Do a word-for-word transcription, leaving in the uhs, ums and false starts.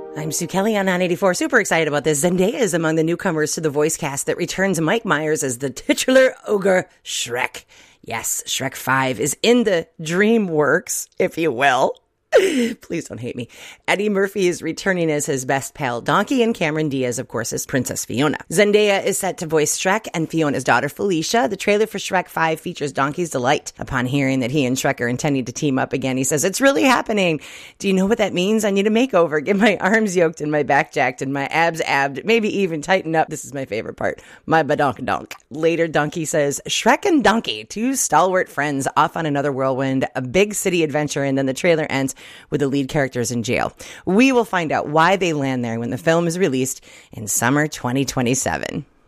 I'm Sue Kelly on nine eighty-four. Super excited about this. Zendaya is among the newcomers to the voice cast that returns Mike Myers as the titular ogre Shrek. Yes, Shrek five is in the DreamWorks, if you will. Please don't hate me. Eddie Murphy is returning as his best pal Donkey, and Cameron Diaz, of course, is Princess Fiona. Zendaya is set to voice Shrek and Fiona's daughter Felicia. The trailer for Shrek five features Donkey's delight upon hearing that he and Shrek are intending to team up again. He says, "It's really happening. Do you know what that means? I need a makeover. Get my arms yoked and my back jacked and my abs abbed. Maybe even tighten up." This is my favorite part. My badonk donk. Later, Donkey says, "Shrek and Donkey, two stalwart friends off on another whirlwind, a big city adventure," and then the trailer ends with the lead characters in jail. We will find out why they land there when the film is released in summer twenty twenty-seven.